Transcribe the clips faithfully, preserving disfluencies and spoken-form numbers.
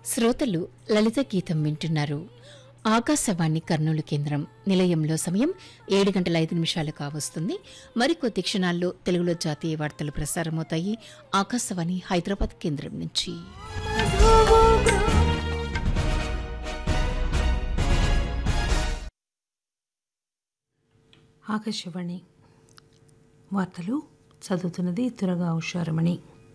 శ్రోతలు లలిత గీతం వింటున్నారు. ఆకాశవాణి కర్నూలు కేంద్రం నిలయంలో సమయం ఏడు గంటల ఐదు నిమిషాలు కావస్తుంది. మరికొద్ది క్షణాల్లో తెలుగులో జాతీయ వార్తలు ప్రసారమవుతాయి ఆకాశవాణి హైదరాబాద్ కేంద్రం నుంచి. ఆకాశవాణి వార్తలు చదువుతున్నది తురగా ఉషారమణి.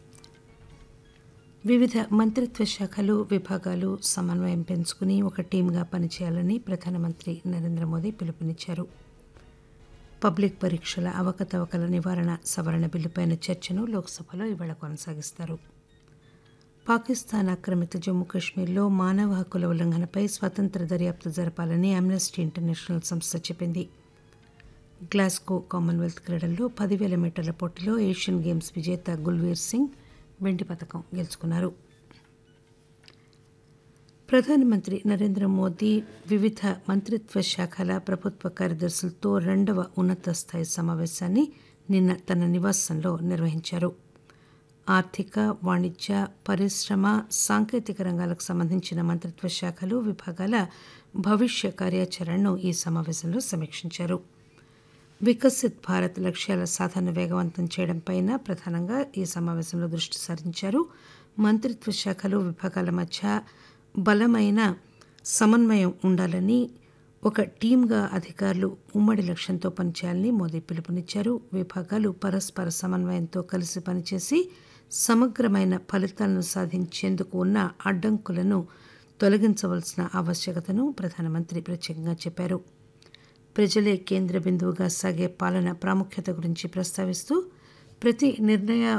వివిధ మంత్రిత్వ శాఖలు విభాగాలు సమన్వయం పెంచుకుని ఒక టీంగా పనిచేయాలని ప్రధానమంత్రి నరేంద్ర మోదీ పిలుపునిచ్చారు. పబ్లిక్ పరీక్షల అవకతవకల నివారణ సవరణ బిల్లుపైన చర్చను లోక్సభలో ఇవాళ కొనసాగిస్తారు. పాకిస్తాన్ ఆక్రమిత జమ్మూ కశ్మీర్లో మానవ హక్కుల ఉల్లంఘనపై స్వతంత్ర దర్యాప్తు జరపాలని అమ్నెస్టీ ఇంటర్నేషనల్ సంస్థ చెప్పింది. గ్లాస్గో కామన్వెల్త్ క్రీడల్లో పదివేల మీటర్ల పోటీలో ఏషియన్ గేమ్స్ విజేత గుల్వీర్ సింగ్ వెండి పథకం గెలుచుకున్నారు. ప్రధానమంత్రి నరేంద్ర మోదీ వివిధ మంత్రిత్వ శాఖల ప్రభుత్వ కార్యదర్శులతో రెండవ ఉన్నత స్థాయి సమావేశాన్ని నిన్న తన నివాసంలో నిర్వహించారు. ఆర్థిక, వాణిజ్య, పరిశ్రమ, సాంకేతిక రంగాలకు సంబంధించిన మంత్రిత్వ శాఖలు విభాగాల భవిష్య కార్యాచరణను ఈ సమావేశంలో సమీక్షించారు. వికసిత్ భారత్ లక్ష్యాల సాధన వేగవంతం చేయడంపై ప్రధానంగా ఈ సమావేశంలో దృష్టి సారించారు. మంత్రిత్వ శాఖలు విభాగాల మధ్య బలమైన సమన్వయం ఉండాలని, ఒక టీంగా అధికారులు ఉమ్మడి లక్ష్యంతో పనిచేయాలని మోదీ పిలుపునిచ్చారు. విభాగాలు పరస్పర సమన్వయంతో కలిసి పనిచేసి సమగ్రమైన ఫలితాలను సాధించేందుకు ఉన్న అడ్డంకులను తొలగించవలసిన ఆవశ్యకతను ప్రధానమంత్రి ప్రత్యేకంగా చెప్పారు. ప్రజలే కేంద్ర బిందువుగా సాగే పాలన ప్రాముఖ్యత గురించి ప్రస్తావిస్తూ ప్రతి నిర్ణయ